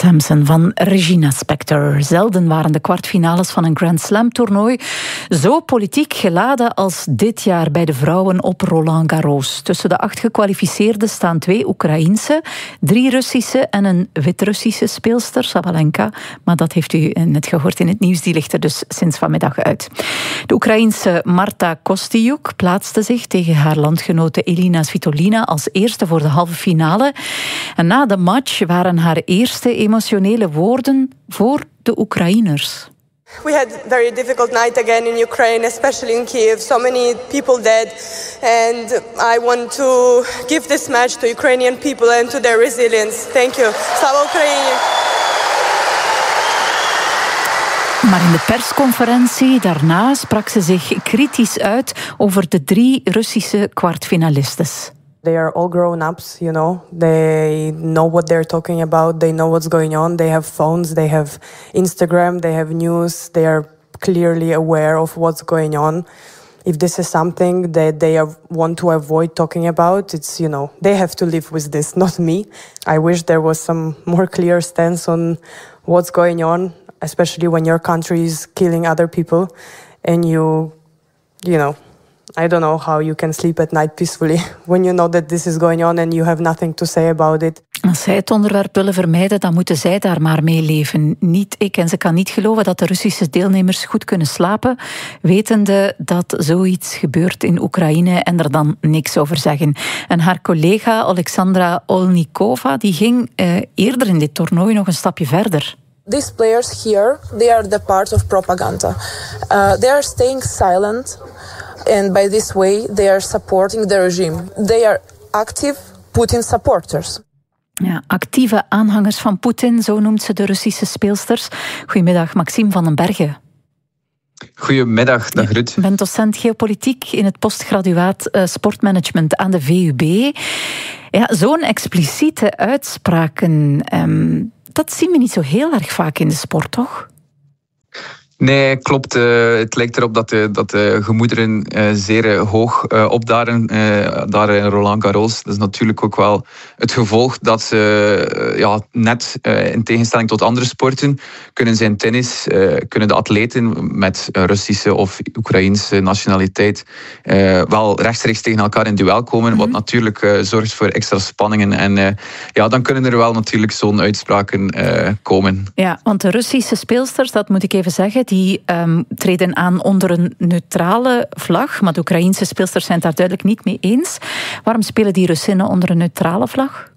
Samson van Regina Spektor. Zelden waren de kwartfinales van een Grand Slam toernooi zo politiek geladen als dit jaar bij de vrouwen op Roland Garros. Tussen de 8 gekwalificeerden staan 2 Oekraïense, 3 Russische en een Wit-Russische speelster, Sabalenka. Maar dat heeft u net gehoord in het nieuws, die ligt er dus sinds vanmiddag uit. De Oekraïense Marta Kostyuk plaatste zich tegen haar landgenote Elina Svitolina als eerste voor de halve finale. En na de match waren haar eerste emotionele woorden voor de Oekraïners. We had a very difficult night again in Ukraine, especially in Kiev. So many people dead. And I want to give this match to Ukrainian people and to their resilience. Thank you. Slava Ukraini. Maar in de persconferentie daarna sprak ze zich kritisch uit over de 3 Russische kwartfinalistes. They are all grown-ups, you know. They know what they're talking about. They know what's going on. They have phones. They have Instagram. They have news. They are clearly aware of what's going on. If this is something that they want to avoid talking about, it's, you know, they have to live with this, not me. I wish there was some more clear stance on what's going on, especially when your country is killing other people and you know, I don't know how you can sleep at night peacefully when you know that this is going on and you have nothing to say about it. Als zij het onderwerp willen vermijden, dan moeten zij daar maar mee leven. Niet ik. En ze kan niet geloven dat de Russische deelnemers goed kunnen slapen, wetende dat zoiets gebeurt in Oekraïne en er dan niks over zeggen. En haar collega Alexandra Olnikova, die ging eerder in dit toernooi nog een stapje verder. These players here, they are the part of propaganda. They are staying silent. And by this way, they are supporting the regime. They are active Putin supporters. Ja, actieve aanhangers van Poetin, zo noemt ze de Russische speelsters. Goedemiddag, Maxime van den Bergen. Goedemiddag, dag Ruud. Je bent docent geopolitiek in het postgraduaat sportmanagement aan de VUB. Ja, zo'n expliciete uitspraken, dat zien we niet zo heel erg vaak in de sport, toch? Nee, klopt. Het lijkt erop dat de gemoederen zeer hoog opdaren daar in Roland Garros. Dat is natuurlijk ook wel het gevolg dat ze net in tegenstelling tot andere sporten kunnen ze in tennis, kunnen de atleten met Russische of Oekraïense nationaliteit wel rechtstreeks tegen elkaar in duel komen, wat natuurlijk zorgt voor extra spanningen. En dan kunnen er wel natuurlijk zo'n uitspraken komen. Ja, want de Russische speelsters, dat moet ik even zeggen, die treden aan onder een neutrale vlag. Maar de Oekraïense speelsters zijn het daar duidelijk niet mee eens. Waarom spelen die Russinnen onder een neutrale vlag?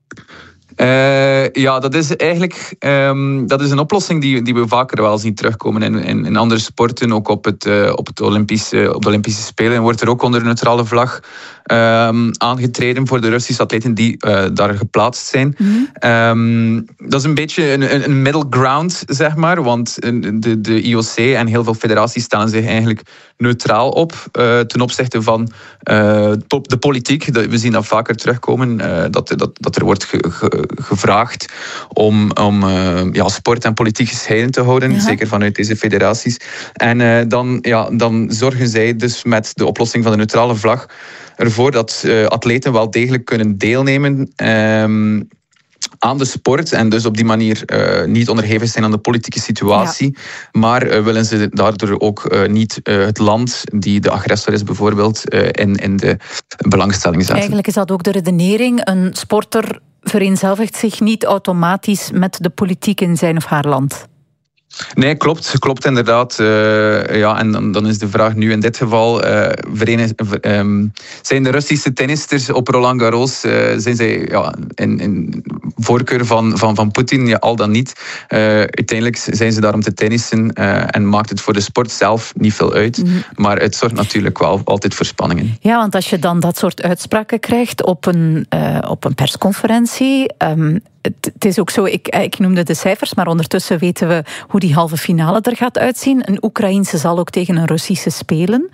Dat is eigenlijk dat is een oplossing die we vaker wel zien terugkomen in andere sporten. Ook op de Olympische Spelen wordt er ook onder een neutrale vlag aangetreden voor de Russische atleten die daar geplaatst zijn. Dat is een beetje een middle ground, zeg maar, want de IOC en heel veel federaties stellen zich eigenlijk neutraal op ten opzichte van de politiek. We zien dat vaker terugkomen, dat er wordt gevraagd om sport en politiek gescheiden te houden, zeker vanuit deze federaties. En dan zorgen zij dus met de oplossing van de neutrale vlag ervoor dat atleten wel degelijk kunnen deelnemen aan de sport en dus op die manier niet onderhevig zijn aan de politieke situatie. Ja. Maar willen ze daardoor ook niet het land die de agressor is bijvoorbeeld in de belangstelling zetten. Eigenlijk is dat ook de redenering. Een sporter vereenzelvigt zich niet automatisch met de politiek in zijn of haar land. Nee, klopt inderdaad. En dan is de vraag nu in dit geval, zijn de Russische tennisters op Roland Garros, zijn zij in voorkeur van Poetin, ja, al dan niet. Uiteindelijk zijn ze daar om te tennissen en maakt het voor de sport zelf niet veel uit. Maar het zorgt natuurlijk wel altijd voor spanningen. Ja, want als je dan dat soort uitspraken krijgt op een persconferentie, het is ook zo, ik noemde de cijfers, maar ondertussen weten we hoe die halve finale er gaat uitzien. Een Oekraïense zal ook tegen een Russische spelen.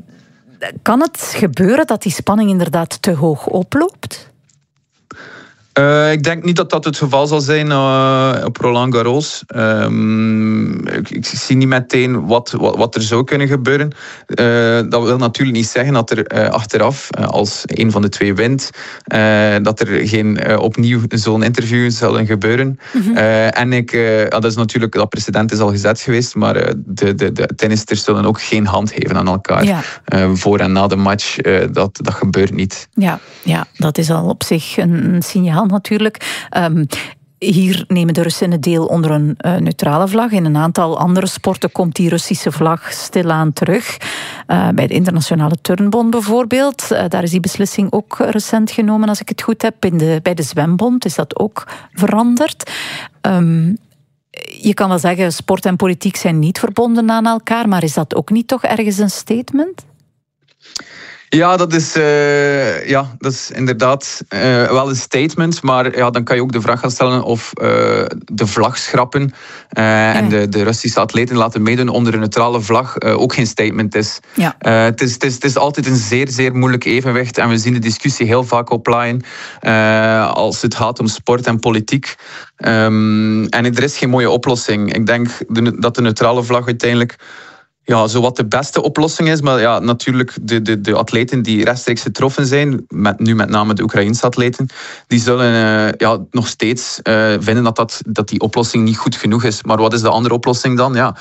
Kan het gebeuren dat die spanning inderdaad te hoog oploopt? Ik denk niet dat dat het geval zal zijn op Roland Garros. Ik zie niet meteen wat er zou kunnen gebeuren. Dat wil natuurlijk niet zeggen dat er achteraf, als een van de twee wint, dat er geen opnieuw zo'n interview zal gebeuren. Mm-hmm. Dat is natuurlijk, dat precedent is al gezet geweest, maar de tennisters zullen ook geen hand geven aan elkaar. Ja. Voor en na de match, dat gebeurt niet. Ja, dat is al op zich een signaal natuurlijk. Hier nemen de Russen deel onder een neutrale vlag. In een aantal andere sporten komt die Russische vlag stilaan terug. Bij de Internationale Turnbond bijvoorbeeld. Daar is die beslissing ook recent genomen, als ik het goed heb. Bij de Zwembond is dat ook veranderd. Je kan wel zeggen, sport en politiek zijn niet verbonden aan elkaar, maar is dat ook niet toch ergens een statement? Ja, dat is inderdaad wel een statement. Maar ja, dan kan je ook de vraag gaan stellen of de vlag schrappen en de Russische atleten laten meedoen onder een neutrale vlag ook geen statement is. Ja. Het is altijd een zeer, zeer moeilijk evenwicht. En we zien de discussie heel vaak oplaaien als het gaat om sport en politiek. En er is geen mooie oplossing. Ik denk dat de neutrale vlag uiteindelijk zowat de beste oplossing is. Maar ja, natuurlijk de atleten die rechtstreeks getroffen zijn, nu met name de Oekraïense atleten, die zullen nog steeds vinden dat die oplossing niet goed genoeg is. Maar wat is de andere oplossing dan? Ja,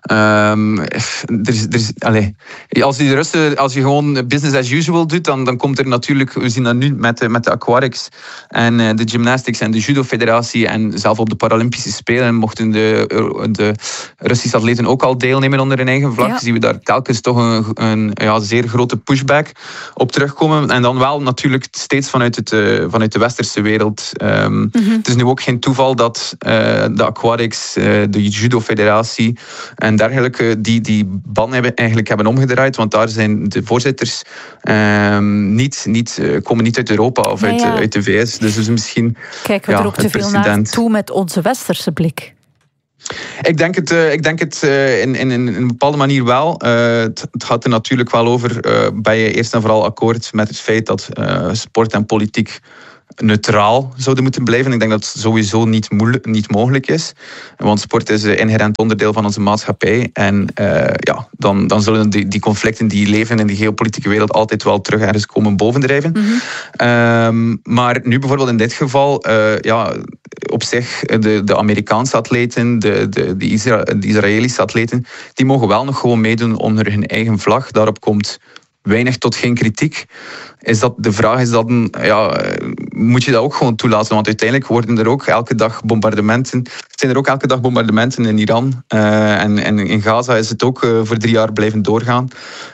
als je gewoon business as usual doet, dan komt er natuurlijk, we zien dat nu met de aquatics en de gymnastics en de judo-federatie en zelf op de Paralympische Spelen mochten de Russische atleten ook al deelnemen onder hun eigen vlag, zien we daar telkens toch een zeer grote pushback op terugkomen. En dan wel natuurlijk steeds vanuit de westerse wereld. Het is nu ook geen toeval dat de aquatics, de judo-federatie en dergelijke die ban hebben omgedraaid, want daar zijn de voorzitters komen niet uit Europa of uit de VS. Dus misschien kijken we er ook te veel naartoe met onze westerse blik. Ik denk het in een bepaalde manier wel. Het gaat er natuurlijk wel over, ben je eerst en vooral akkoord met het feit dat sport en politiek neutraal zouden moeten blijven. Ik denk dat het sowieso niet mogelijk is. Want sport is een inherent onderdeel van onze maatschappij. En dan zullen die conflicten die leven in de geopolitieke wereld altijd wel terug ergens komen bovendrijven. Mm-hmm. Maar nu bijvoorbeeld in dit geval, op zich, de Amerikaanse atleten, de Israëlische atleten, die mogen wel nog gewoon meedoen onder hun eigen vlag. Daarop komt weinig tot geen kritiek. De vraag is dan, moet je dat ook gewoon toelaten? Want uiteindelijk zijn er ook elke dag bombardementen in Iran. En in Gaza is het ook voor 3 jaar blijven doorgaan.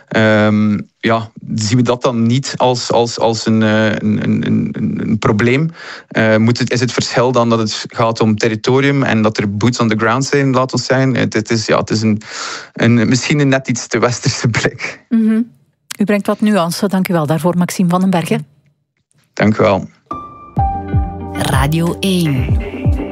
Zien we dat dan niet als een probleem? Is het verschil dan dat het gaat om territorium en dat er boots on the ground zijn, laat ons zeggen? Het is misschien een net iets te westerse blik. Mm-hmm. U brengt wat nuance. Dank u wel daarvoor, Maxime van den Bergen. Dank u wel. Radio 1.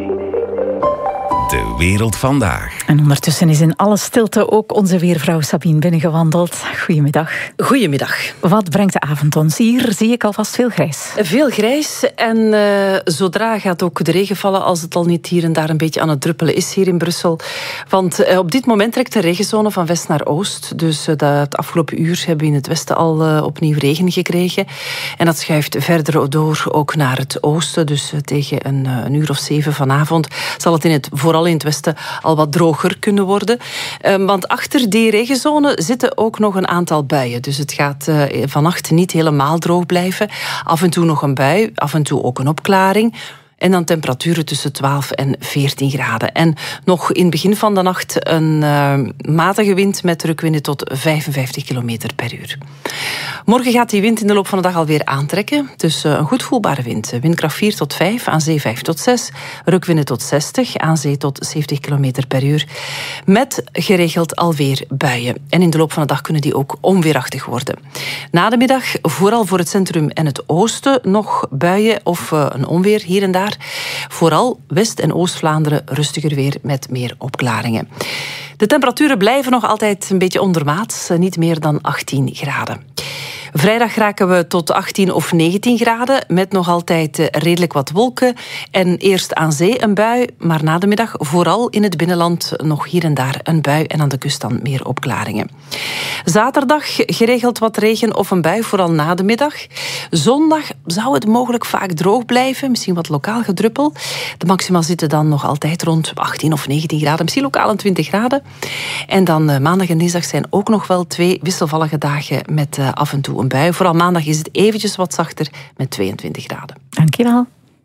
De wereld vandaag. En ondertussen is in alle stilte ook onze weervrouw Sabine binnengewandeld. Goedemiddag. Goedemiddag. Wat brengt de avond ons? Hier zie ik alvast veel grijs. Veel grijs en zodra gaat ook de regen vallen, als het al niet hier en daar een beetje aan het druppelen is hier in Brussel. Want op dit moment trekt de regenzone van west naar oost. Dus het afgelopen uur hebben we in het westen al opnieuw regen gekregen. En dat schuift verder door ook naar het oosten. Dus tegen een uur of 7 vanavond zal het vooral in het westen al wat droger kunnen worden. Want achter die regenzone zitten ook nog een aantal buien. Dus het gaat vannacht niet helemaal droog blijven. Af en toe nog een bui, af en toe ook een opklaring. En dan temperaturen tussen 12 en 14 graden. En nog in het begin van de nacht een matige wind met drukwinden tot 55 km per uur. Morgen gaat die wind in de loop van de dag alweer aantrekken. Dus een goed voelbare wind. Windkracht 4 tot 5, aan zee 5 tot 6. Rukwinden tot 60, aan zee tot 70 km per uur. Met geregeld alweer buien. En in de loop van de dag kunnen die ook onweerachtig worden. Na de middag, vooral voor het centrum en het oosten, nog buien of een onweer hier en daar. Vooral West- en Oost-Vlaanderen rustiger weer met meer opklaringen. De temperaturen blijven nog altijd een beetje ondermaats, niet meer dan 18 graden. Vrijdag raken we tot 18 of 19 graden, met nog altijd redelijk wat wolken. En eerst aan zee een bui, maar na de middag vooral in het binnenland nog hier en daar een bui en aan de kust dan meer opklaringen. Zaterdag geregeld wat regen of een bui, vooral na de middag. Zondag zou het mogelijk vaak droog blijven, misschien wat lokaal gedruppel. De maxima zitten dan nog altijd rond 18 of 19 graden, misschien lokaal een 20 graden. En dan maandag en dinsdag zijn ook nog wel 2 wisselvallige dagen met af en toe een bui. Vooral maandag is het eventjes wat zachter met 22 graden. Dankjewel.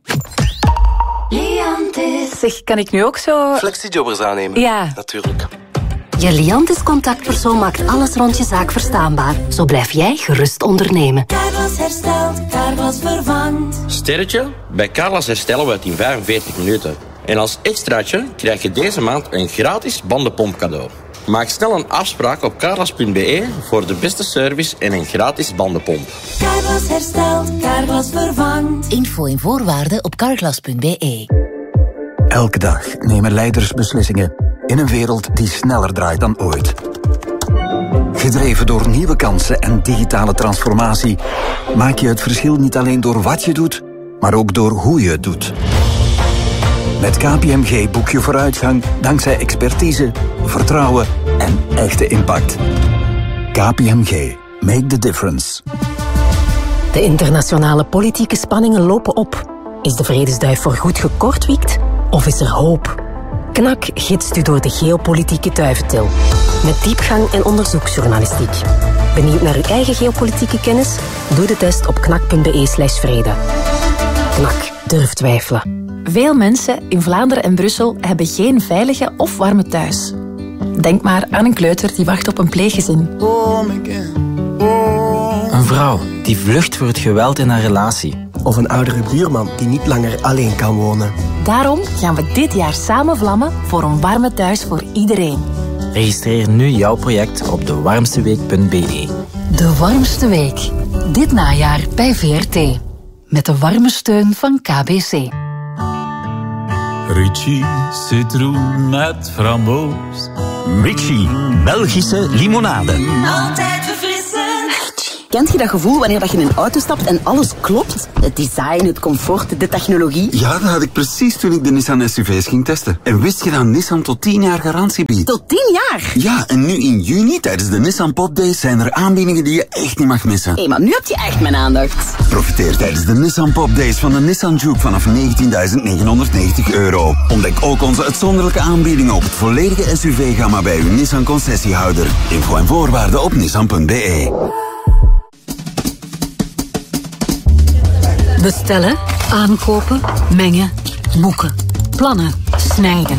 Liantis. Zeg, kan ik nu ook zo... Flexijobbers aannemen? Ja. Natuurlijk. Je Liantis contactpersoon maakt alles rond je zaak verstaanbaar. Zo blijf jij gerust ondernemen. Carglass herstelt, Carglass vervangt. Sterretje? Bij Carglass herstellen we het in 45 minuten. En als extraatje krijg je deze maand een gratis bandenpomp cadeau. Maak snel een afspraak op carglass.be voor de beste service en een gratis bandenpomp. Carglass herstelt, Carglass vervangt. Info en voorwaarden op carglass.be. Elke dag nemen leiders beslissingen in een wereld die sneller draait dan ooit. Gedreven door nieuwe kansen en digitale transformatie maak je het verschil niet alleen door wat je doet, maar ook door hoe je het doet. Met KPMG boek je vooruitgang dankzij expertise, vertrouwen en echte impact. KPMG. Make the difference. De internationale politieke spanningen lopen op. Is de vredesduif voorgoed gekortwiekt of is er hoop? KNAK gidst u door de geopolitieke duiventil. Met diepgang en onderzoeksjournalistiek. Benieuwd naar uw eigen geopolitieke kennis? Doe de test op knak.be/vrede. KNAK. Durf twijfelen. Veel mensen in Vlaanderen en Brussel hebben geen veilige of warme thuis. Denk maar aan een kleuter die wacht op een pleeggezin. Een vrouw die vlucht voor het geweld in haar relatie. Of een oudere buurman die niet langer alleen kan wonen. Daarom gaan we dit jaar samen vlammen voor een warme thuis voor iedereen. Registreer nu jouw project op dewarmsteweek.be. De warmste week. Dit najaar bij VRT. Met de warme steun van KBC. Ritchie citroen met framboos. Ritchie, Belgische limonade. Altijd verfrissend. Kent je dat gevoel wanneer je in een auto stapt en alles klopt? Het design, het comfort, de technologie. Ja, dat had ik precies toen ik de Nissan SUV's ging testen. En wist je dat Nissan tot 10 jaar garantie biedt? Tot 10 jaar? Ja, en nu in juni tijdens de Nissan Pop Days zijn er aanbiedingen die je echt niet mag missen. Hé, maar nu heb je echt mijn aandacht. Profiteer tijdens de Nissan Pop Days van de Nissan Juke vanaf €19.990. Ontdek ook onze uitzonderlijke aanbiedingen op het volledige SUV-gamma bij uw Nissan concessiehouder. Info en voorwaarden op nissan.be. Bestellen, aankopen, mengen, boeken, plannen, snijden.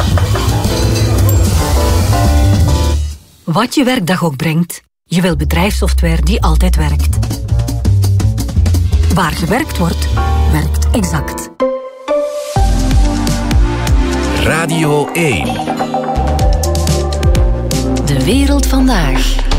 Wat je werkdag ook brengt, je wil bedrijfssoftware die altijd werkt. Waar gewerkt wordt, werkt Exact. Radio 1. De wereld vandaag.